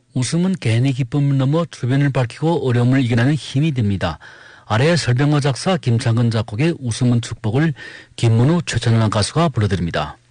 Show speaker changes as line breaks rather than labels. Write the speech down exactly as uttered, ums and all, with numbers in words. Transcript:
웃음은 개인의 기쁨을 넘어 주변을 밝히고 어려움을 이겨내는 힘이 됩니다. 아래의 설병화 작사 김창근 작곡의 웃음은 축복을 김문우 최천환 가수가 불러드립니다.